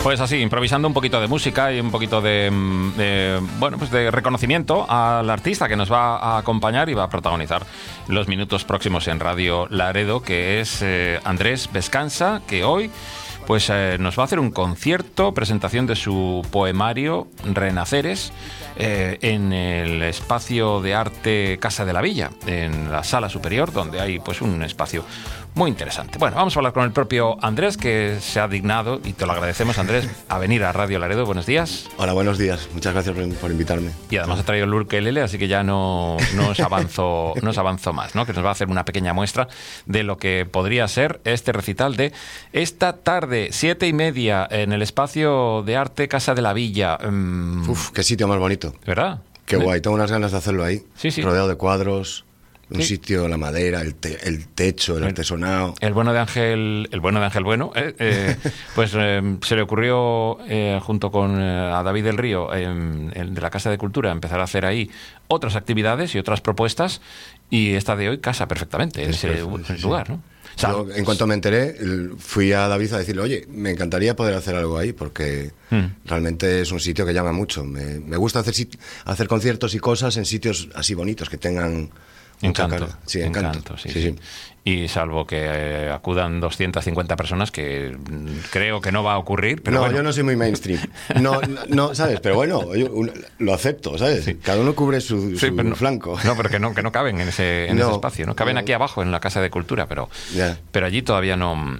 Pues así, improvisando un poquito de música y un poquito de reconocimiento al artista que nos va a acompañar y va a protagonizar los minutos próximos en Radio Laredo, que es Andrés Vescansa, que hoy pues nos va a hacer un concierto, presentación de su poemario Renaceres, en el espacio de arte Casa de la Villa, en la sala superior, donde hay pues un espacio muy interesante. Bueno, vamos a hablar con el propio Andrés, que se ha dignado, y te lo agradecemos, Andrés, a venir a Radio Laredo. Buenos días. Hola, buenos días. Muchas gracias por invitarme. Y además ha traído el ukelele, así que ya no os avanzo más, ¿no? Que nos va a hacer una pequeña muestra de lo que podría ser este recital de esta tarde, 7:30, en el espacio de arte Casa de la Villa. Uf, qué sitio más bonito. ¿Verdad? Qué guay, tengo unas ganas de hacerlo ahí. Sí, sí. Rodeado de cuadros. Un Sí. sitio, la madera, el techo, el artesonado. El bueno de Ángel Bueno, pues se le ocurrió, junto con a David del Río, el de la Casa de Cultura, empezar a hacer ahí otras actividades y otras propuestas, y esta de hoy casa perfectamente en ese lugar, ¿no? O sea, Yo, en cuanto me enteré, fui a David a decirle, oye, me encantaría poder hacer algo ahí, porque realmente es un sitio que llama mucho. Me gusta hacer conciertos y cosas en sitios así bonitos, que tengan... encanto. Sí, encanto. Sí. Y salvo que acudan 250 personas, que creo que no va a ocurrir. Pero no, bueno. Yo no soy muy mainstream. No, ¿sabes? Pero bueno, yo lo acepto, ¿sabes? Sí. Cada uno cubre su flanco. No, pero que no caben en ese espacio, ¿no? Caben aquí abajo, en la Casa de Cultura, pero allí todavía no.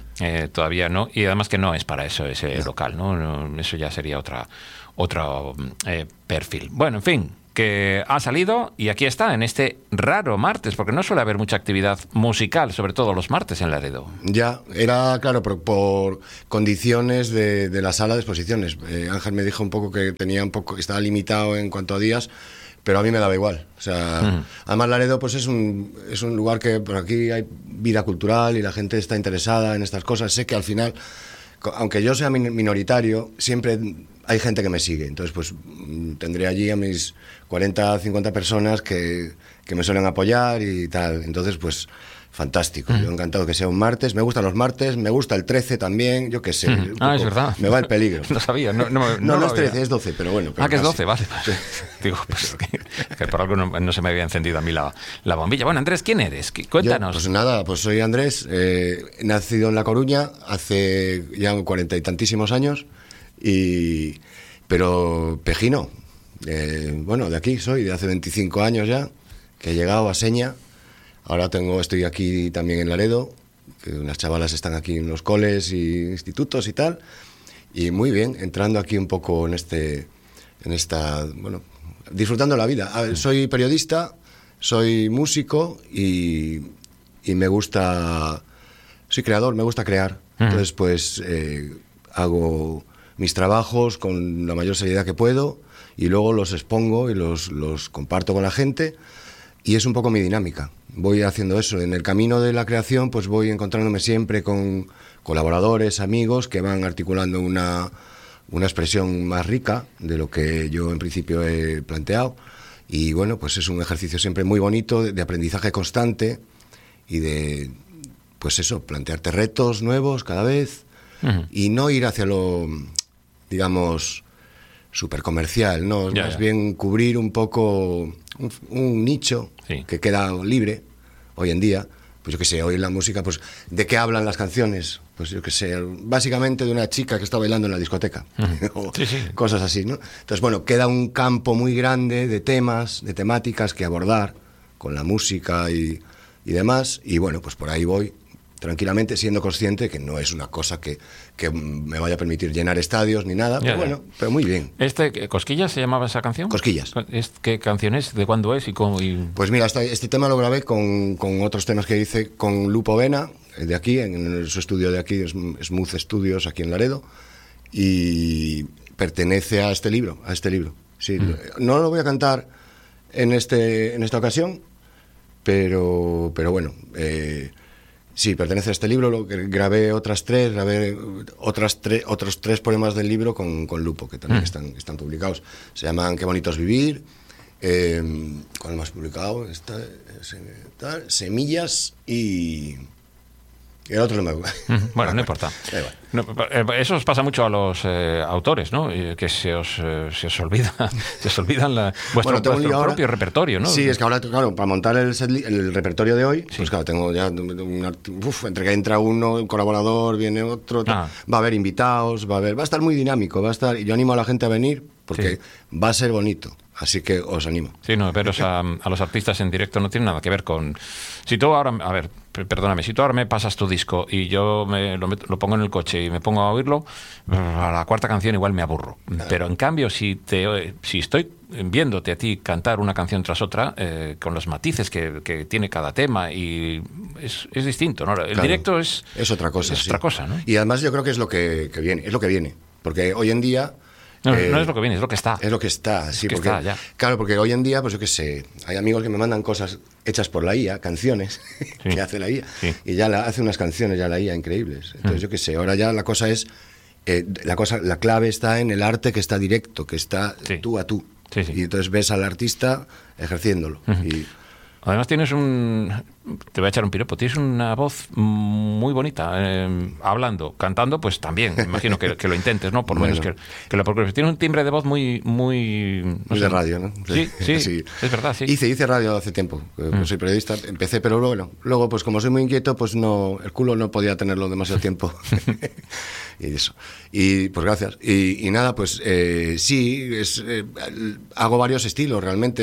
Y además que no es para eso ese local, ¿no? Eso ya sería otro perfil. Bueno, en fin, que ha salido y aquí está, en este raro martes, porque no suele haber mucha actividad musical, sobre todo los martes en Laredo. Ya, era claro, por condiciones de la sala de exposiciones. Ángel me dijo un poco que estaba limitado en cuanto a días, pero a mí me daba igual. O sea, además Laredo pues es un lugar que por aquí hay vida cultural y la gente está interesada en estas cosas. Sé que al final, aunque yo sea minoritario, siempre hay gente que me sigue. Entonces pues tendré allí a mis 40, 50 personas que me suelen apoyar y tal. Entonces pues fantástico. Yo encantado que sea un martes. Me gustan los martes, me gusta el 13 también, yo qué sé. Es verdad. Me va el peligro. No sabía. No es 13, es 12, pero bueno. Que es 12, vale. Digo, pues que por algo no se me había encendido a mí la bombilla. Bueno, Andrés, ¿quién eres? Cuéntanos. Pues nada, pues soy Andrés, nacido en La Coruña hace ya 40 y tantísimos años, pero pejino. De aquí soy, de hace 25 años ya, que he llegado a Seña. Ahora estoy aquí también en Laredo, que unas chavalas están aquí en los coles y institutos y tal, y muy bien, entrando aquí un poco en disfrutando la vida. Soy periodista, soy músico y me gusta, soy creador, me gusta crear. Entonces pues hago mis trabajos con la mayor seriedad que puedo y luego los expongo y los comparto con la gente, y es un poco mi dinámica. Voy haciendo eso. En el camino de la creación pues voy encontrándome siempre con colaboradores, amigos que van articulando una expresión más rica de lo que yo en principio he planteado, y bueno, pues es un ejercicio siempre muy bonito de aprendizaje constante y de, pues eso, plantearte retos nuevos cada vez y no ir hacia lo, digamos, súper comercial, ¿no? Más bien cubrir un poco un nicho que queda libre hoy en día. Pues yo qué sé, hoy en la música, pues ¿de qué hablan las canciones? Pues yo qué sé, básicamente de una chica que está bailando en la discoteca. Cosas así, ¿no? Entonces, bueno, queda un campo muy grande de temas, de temáticas que abordar con la música y demás. Y bueno, pues por ahí voy tranquilamente, siendo consciente que no es una cosa que me vaya a permitir llenar estadios ni nada, pero bueno, pero muy bien. ¿Cosquillas se llamaba esa canción? Cosquillas. ¿Qué canción es? ¿De cuándo es? Pues mira, este tema lo grabé con otros temas que hice con Lupo Vena, de aquí, en su estudio de aquí, Smooth Studios, aquí en Laredo, y pertenece a este libro. Sí, no lo voy a cantar en esta ocasión, pero bueno, sí, pertenece a este libro. Grabé otros tres poemas del libro con Lupo, que también están publicados. Se llaman Qué bonito es vivir. ¿Cuál más publicado? Semillas y Y el otro no me gusta. Bueno, no importa. No, eso os pasa mucho a los autores, ¿no? Que se os olvida, se os olvidan vuestro propio repertorio, ¿no? Sí, es que ahora, claro, para montar el repertorio de hoy, pues claro, tengo ya entre que entra uno, un colaborador, viene otro, va a haber invitados, va a estar muy dinámico, y yo animo a la gente a venir porque va a ser bonito. Así que os animo. Sí, no, veros a los artistas en directo no tiene nada que ver con... Si tú ahora, a ver, perdóname, si tú ahora me pasas tu disco y yo lo pongo en el coche y me pongo a oírlo, a la cuarta canción igual me aburro. Pero en cambio, si estoy viéndote a ti cantar una canción tras otra, con los matices que tiene cada tema, y es distinto, ¿no? El directo es otra cosa. Es otra cosa, ¿no? Y además yo creo que es lo que viene, porque hoy en día... No es lo que viene, es lo que está. Es lo que está, sí. Porque está, ya. Claro, porque hoy en día, pues yo qué sé, hay amigos que me mandan cosas hechas por la IA, canciones que hace la IA, y ya hace unas canciones ya la IA increíbles. Entonces, yo qué sé, ahora ya la cosa es, la clave está en el arte que está directo, que está tú a tú. Sí. Y entonces ves al artista ejerciéndolo. Y... Además tienes te voy a echar un piropo, tienes una voz muy bonita, hablando, cantando, pues también, imagino que lo intentes, ¿no? Por lo menos que lo procures. Tienes un timbre de voz muy de radio, ¿no? Sí, es verdad, sí. Hice radio hace tiempo, soy periodista, empecé, pero luego pues como soy muy inquieto, pues el culo no podía tenerlo demasiado tiempo. Y eso. Y pues gracias. Y nada, pues sí, hago varios estilos, realmente,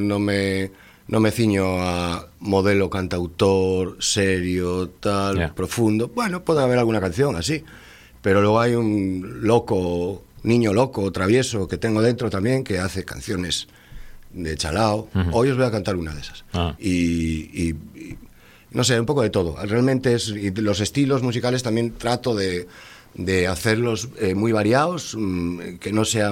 no me ciño a modelo cantautor, serio, tal, profundo. Bueno, puede haber alguna canción así, pero luego hay un niño loco, travieso, que tengo dentro también, que hace canciones de chalao. Hoy os voy a cantar una de esas. Y no sé, un poco de todo. Realmente y los estilos musicales también trato de hacerlos muy variados, que no sea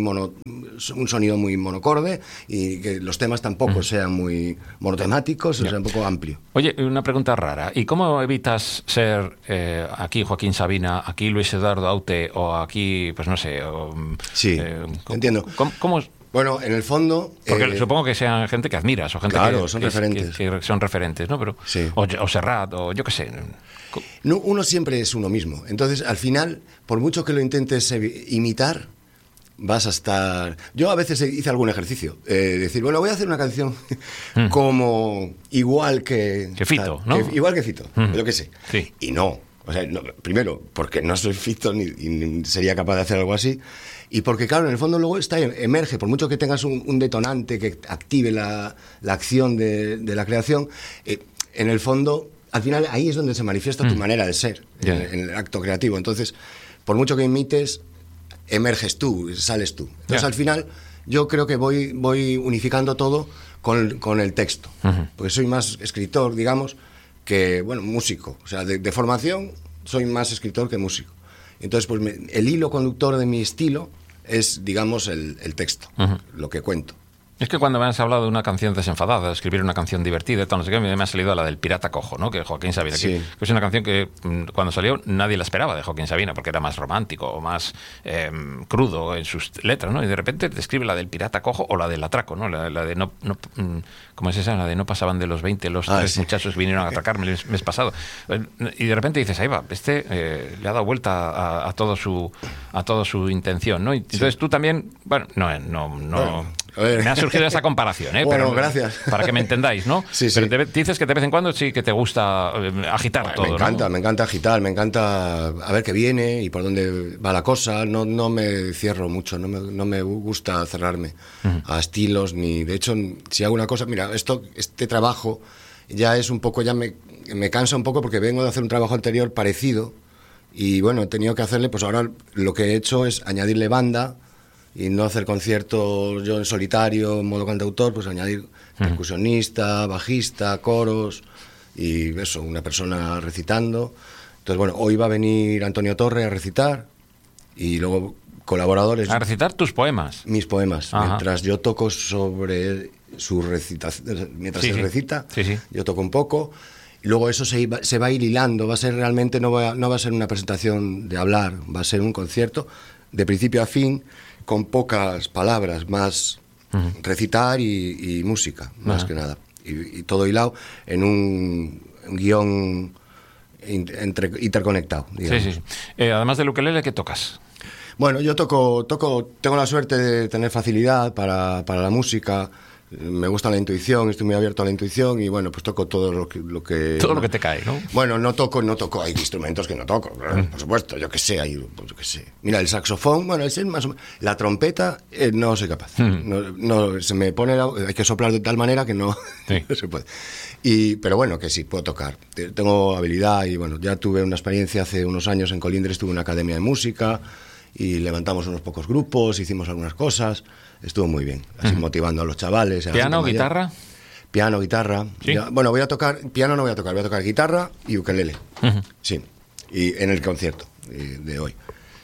un sonido muy monocorde, y que los temas tampoco sean muy monotemáticos, o sea, un poco amplio. Oye, una pregunta rara. ¿Y cómo evitas ser aquí Joaquín Sabina, aquí Luis Eduardo Aute, o aquí, pues no sé... sí, entiendo. ¿Cómo Bueno, en el fondo... Porque supongo que sean gente que admiras, o gente son referentes. Que son referentes, ¿no? Pero, sí. O Serrat, o yo qué sé... No, uno siempre es uno mismo. Entonces, al final, por mucho que lo intentes imitar, vas a estar... Yo a veces hice algún ejercicio. Decir, bueno, voy a hacer una canción como igual que Fito, ¿no? Igual que Fito, yo qué sé. Sí. Y no. O sea, primero, porque no soy Fito ni sería capaz de hacer algo así. Y porque, claro, en el fondo luego emerge, por mucho que tengas un detonante que active la acción de la creación, en el fondo... Al final ahí es donde se manifiesta tu manera de ser, en el acto creativo. Entonces, por mucho que imites, emerges tú, sales tú. Entonces, al final, yo creo que voy unificando todo con el texto. Porque soy más escritor, digamos, que, músico. O sea, de formación soy más escritor que músico. Entonces, pues el hilo conductor de mi estilo es, digamos, el texto, lo que cuento. Es que cuando me has hablado de una canción desenfadada, de escribir una canción divertida, no sé qué, me ha salido la del Pirata Cojo, ¿no? Que Joaquín Sabina, que es una canción que cuando salió nadie la esperaba de Joaquín Sabina, porque era más romántico o más crudo en sus letras, ¿no? Y de repente te escribe la del Pirata Cojo o la del atraco, ¿no? La de no ¿cómo es esa? La de no pasaban de los 20, los tres muchachos vinieron a atracarme el mes pasado. Y de repente dices, ahí va, le ha dado vuelta a todo su intención, ¿no? Y entonces tú también, me ha surgido esa comparación, Bueno, pero gracias. Para que me entendáis, ¿no? Sí. Pero dices que de vez en cuando sí que te gusta agitar todo, ¿no? Me encanta agitar, me encanta a ver qué viene y por dónde va la cosa. No me cierro mucho, no me gusta cerrarme a estilos, ni... De hecho, si hago una cosa... Mira, este trabajo ya es un poco... Ya me cansa un poco porque vengo de hacer un trabajo anterior parecido y, he tenido que hacerle... Pues ahora lo que he hecho es añadirle banda... y no hacer conciertos yo en solitario, en modo cantautor, pues añadir percusionista, bajista, coros y eso, una persona recitando. Entonces, hoy va a venir Antonio Torre a recitar y luego colaboradores. A recitar tus poemas. Mis poemas. Ajá. Mientras yo toco sobre su recitación, mientras él recita, yo toco un poco. Y luego eso se va a ir hilando, va a ser realmente, no va a ser una presentación de hablar, va a ser un concierto de principio a fin, con pocas palabras, más recitar y música, más que nada. Y todo hilado en un guión interconectado, digamos. Sí. Además del ukelele, ¿qué tocas? Bueno, yo tengo la suerte de tener facilidad para la música. Me gusta la intuición, estoy muy abierto a la intuición y bueno, pues toco todo lo que Todo lo que te cae, ¿no? Bueno, no toco, hay instrumentos que no toco, por supuesto, yo qué sé, Mira, el saxofón, bueno, es más o menos, la trompeta no soy capaz. No se me pone, hay que soplar de tal manera que no, Sí. no se puede. Pero bueno, que sí, puedo tocar. Tengo habilidad y bueno, ya tuve una experiencia hace unos años en Colindres, tuve una academia de música y levantamos unos pocos grupos, hicimos algunas cosas, estuvo muy bien, así motivando a los chavales. ¿Piano, guitarra? Piano, guitarra. ¿Sí? Bueno, piano no voy a tocar guitarra y ukelele. Sí, y en el concierto de hoy.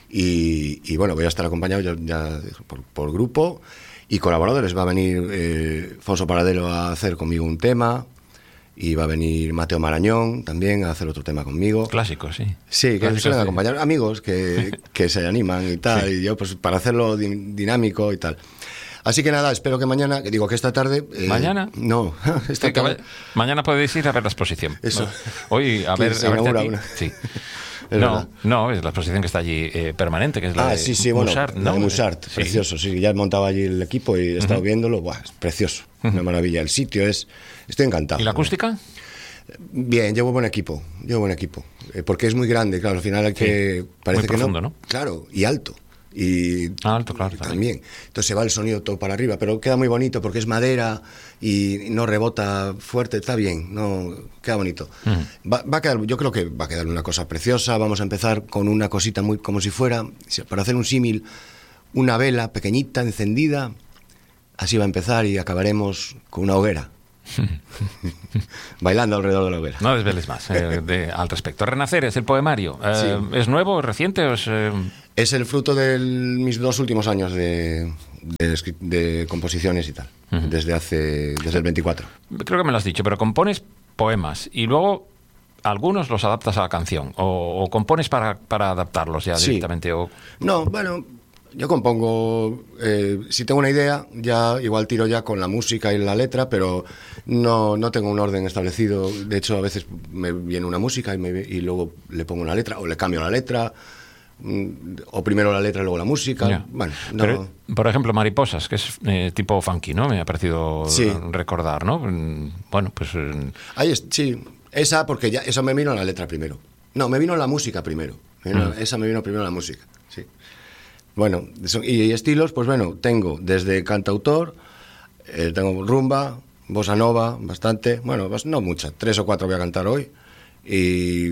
Y bueno, voy a estar acompañado ya por grupo y colaboradores. Va a venir Fonso Paradelo a hacer conmigo un tema. Y va a venir Mateo Marañón también a hacer otro tema conmigo. Clásico, sí. Sí, que Clásicos, suelen sí. acompañar amigos que se animan y tal. Sí. Y yo, pues para hacerlo dinámico y tal. Así que nada, espero que mañana, que digo que esta tarde... ¿Mañana? No, esta Sí, tarde... mañana podéis ir a ver la exposición. Eso. ¿No? Hoy, a Que ver, se a verte inaugura a ti. una. Sí. Es verdad. No, es la exposición que está allí permanente, que es la de Sí, bueno, Musart, la ¿no? de Musart, Sí. precioso, sí, ya he montado allí el equipo y he estado viéndolo, buah, es precioso, una maravilla, el sitio estoy encantado. ¿Y la acústica? Bien, llevo buen equipo, porque es muy grande, claro, al final hay que... Parece muy que profundo, ¿no? Claro, y alto. Y Alto, claro, también. Entonces se va el sonido todo para arriba, pero queda muy bonito porque es madera y no rebota fuerte, está bien, no queda bonito. Va a quedar, yo creo que va a quedar una cosa preciosa. Vamos a empezar con una cosita muy como si fuera, para hacer un símil, una vela pequeñita encendida. Así va a empezar y acabaremos con una hoguera. Bailando alrededor de la hoguera. No desveles más al respecto. Renacer es el poemario. Sí. ¿Es nuevo, es reciente o es...? Es el fruto de mis 2 últimos años de composiciones y tal, desde el 24. Creo que me lo has dicho, pero compones poemas y luego algunos los adaptas a la canción o compones para adaptarlos ya Sí. directamente. No, bueno, yo compongo, si tengo una idea, ya igual tiro ya con la música y la letra, pero no tengo un orden establecido. De hecho, a veces me viene una música y luego le pongo una letra o le cambio la letra. O primero la letra y luego la música. Ya. Bueno, no. Pero, por ejemplo, Mariposas, que es tipo funky, ¿no? Me ha parecido Sí. recordar, ¿no? Bueno, pues... Sí, esa porque ya eso me vino la letra primero. No, me vino la música primero. Esa me vino primero la música, sí. Bueno, y estilos, pues bueno, tengo desde cantautor, tengo rumba, bossa nova, bastante, bueno, no mucha, 3 o 4 voy a cantar hoy. Y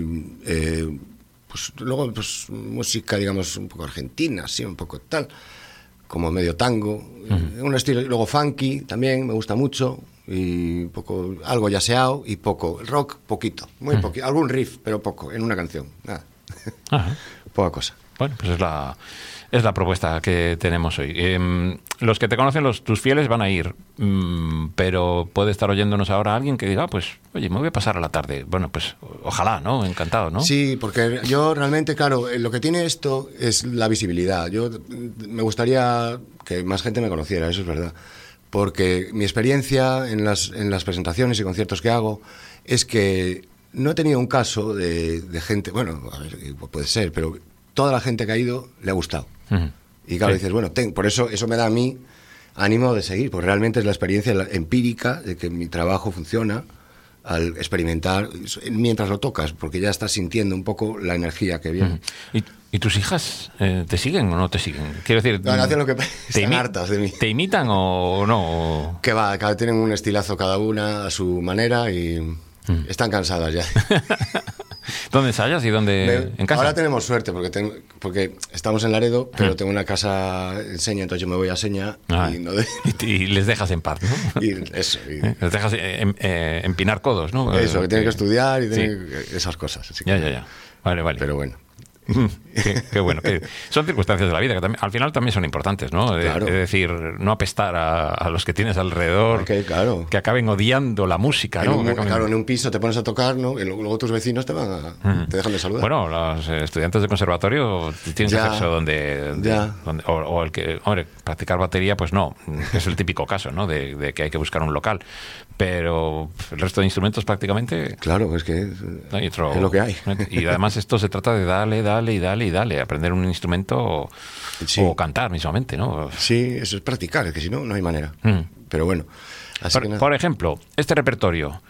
pues luego pues música, digamos, un poco argentina, sí, un poco tal, como medio tango, un estilo, luego funky también me gusta mucho, y poco, algo yaceado y poco, el rock poquito, muy poquito, algún riff, pero poco, en una canción, nada. Ajá. Poca cosa. Bueno, pues es la propuesta que tenemos hoy. Los que te conocen, tus fieles, van a ir, pero puede estar oyéndonos ahora alguien que diga, pues, oye, me voy a pasar a la tarde. Bueno, pues ojalá, ¿no? Encantado, ¿no? Sí, porque yo realmente, claro, lo que tiene esto es la visibilidad. Yo me gustaría que más gente me conociera, eso es verdad. Porque mi experiencia en las presentaciones y conciertos que hago es que no he tenido un caso de gente, bueno, a ver, puede ser, pero toda la gente que ha ido le ha gustado. Y claro, Sí. dices, bueno, por eso me da a mí ánimo de seguir, porque realmente es la experiencia empírica de que mi trabajo funciona al experimentar mientras lo tocas, porque ya estás sintiendo un poco la energía que viene. ¿Y tus hijas te siguen o no te siguen? Quiero decir, No, hacen lo que están hartas de mí. ¿Te imitan o no? Que va, tienen un estilazo cada una a su manera y están cansadas ya. ¿Dónde ensayas y dónde? ¿En casa? Ahora tenemos suerte porque estamos en Laredo, pero tengo una casa en Seña, entonces yo me voy a Seña y les dejas en paz, ¿no? y eso. Les dejas empinar codos, ¿no? Eso, que tienen que estudiar y Sí. esas cosas. Así Ya. Vale. Pero bueno. Qué bueno. Son circunstancias de la vida que también, al final también son importantes, ¿no? Claro. Es decir, no apettar a los que tienes alrededor, claro. que acaben odiando la música, ¿no? Claro, en un piso te pones a tocar, ¿no? Y luego tus vecinos te dejan de saludar. Bueno, los estudiantes de conservatorio tienen que hacer eso donde o el que, hombre, practicar batería, pues no, es el típico caso, ¿no? De que hay que buscar un local. Pero el resto de instrumentos prácticamente... Claro, es que es lo que hay. Y además esto se trata de darle, aprender un instrumento o cantar mismamente, ¿no? Sí, eso es practicar, es que si no, no hay manera. Pero bueno. Por ejemplo, este repertorio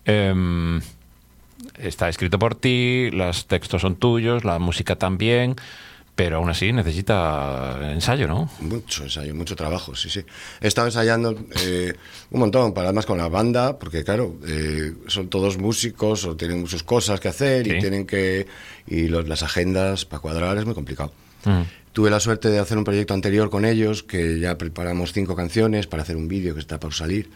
está escrito por ti, los textos son tuyos, la música también... Pero aún así necesita ensayo, ¿no? Mucho ensayo, mucho trabajo, sí. He estado ensayando un montón, además con la banda, porque claro, son todos músicos o tienen sus cosas que hacer y tienen que... Y las agendas para cuadrar es muy complicado. Tuve la suerte de hacer un proyecto anterior con ellos, que ya preparamos 5 canciones para hacer un vídeo que está por salir.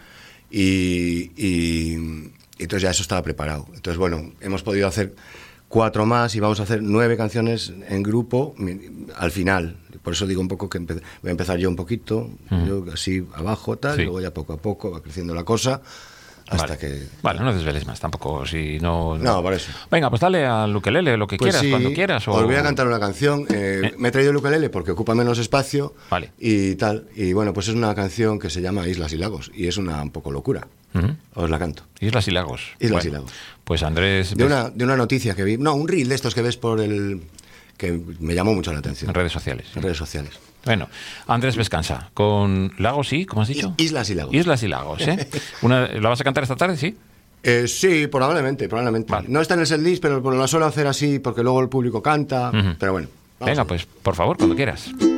Y entonces ya eso estaba preparado. Entonces, bueno, hemos podido hacer 4 más y vamos a hacer 9 canciones en grupo al final. Por eso digo un poco que voy a empezar yo un poquito, yo así abajo, tal, y luego ya poco a poco va creciendo la cosa hasta que... Vale, no desveles más tampoco, si no... No, por eso. Venga, pues dale al ukelele, lo que quieras, cuando quieras. Os voy a cantar una canción. Me he traído el ukelele porque ocupa menos espacio y tal. Y bueno, pues es una canción que se llama Islas y Lagos y es un poco locura. Os la canto. Islas y Lagos. Islas y Lagos. Pues Andrés... De una noticia que vi, no, un reel de estos que ves por el... que me llamó mucho la atención. En redes sociales. En redes sociales. Bueno, Andrés Vescansa, con Lagos y, ¿cómo has dicho? Islas y Lagos. Islas y Lagos, ¿eh? ¿La vas a cantar esta tarde, sí? Sí, probablemente. Vale. No está en el setlist, pero la suelo hacer así porque luego el público canta, pero bueno. Venga, pues por favor, cuando quieras.